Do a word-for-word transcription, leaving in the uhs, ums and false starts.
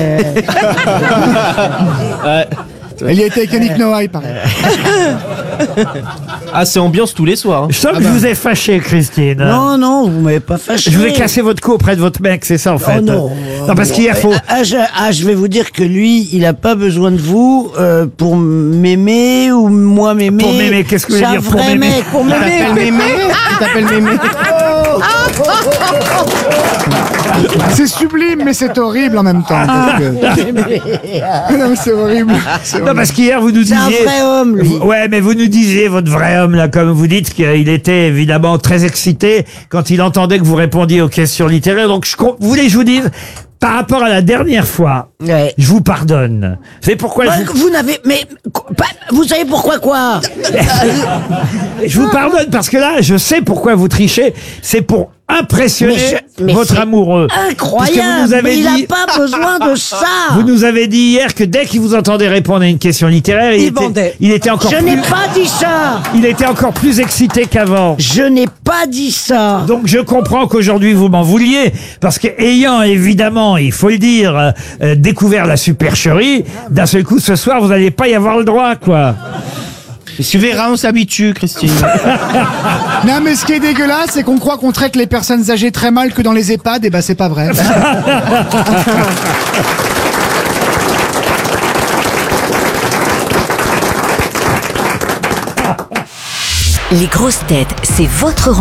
Elle y a été avec Yannick Noah, il paraît. Ah, c'est ambiance tous les soirs. Hein. Je sens que Ah bah. je vous ai fâché, Christine. Non, non, vous m'avez pas fâché. Je vous ai cassé votre cou auprès de votre mec, c'est ça en fait. Oh non. Non, parce qu'hier, faut... Ah, ah, je, ah, je vais vous dire que lui, il a pas besoin de vous euh, pour m'aimer ou moi m'aimer. Pour m'aimer, qu'est-ce que vous C'est voulez un dire pour vrai m'aimer mec, pour Il t'appelle m'aimer. Mémé. Il t'appelle Mémé. C'est sublime, mais c'est horrible en même temps. Parce que... non, mais c'est horrible. C'est Non, horrible. parce qu'hier, vous nous C'est un disiez... vrai homme, lui. Vous- Ouais, mais vous nous disiez, votre vrai homme, là, comme vous dites, qu'il était évidemment très excité quand il entendait que vous répondiez aux questions littéraires. Donc, je com- vous voulez que je vous dise, par rapport à la dernière fois, Ouais. je vous pardonne. Vous savez pourquoi Bah, je vous... vous n'avez, mais pas- vous savez pourquoi quoi? Je vous pardonne parce que là, je sais pourquoi vous trichez. C'est pour impressionner Mais je- mais votre c'est amoureux. Parce que Incroyable, vous nous avez mais il dit... n'a pas besoin de ça. Vous nous avez dit hier que dès qu'il vous entendait répondre à une question littéraire, il, Il était, bandait. il était encore Je plus, n'ai pas dit ça. il était encore plus excité qu'avant. Je n'ai pas dit ça. Donc je comprends qu'aujourd'hui vous m'en vouliez, parce que ayant évidemment, il faut le dire, euh, euh, découvert la supercherie, d'un seul coup ce soir vous n'allez pas y avoir le droit, quoi. Et tu verras, on s'habitue, Christine. Non, mais ce qui est dégueulasse, c'est qu'on croit qu'on traite les personnes âgées très mal que dans les EHPAD, et bah c'est pas vrai. Les grosses têtes, c'est votre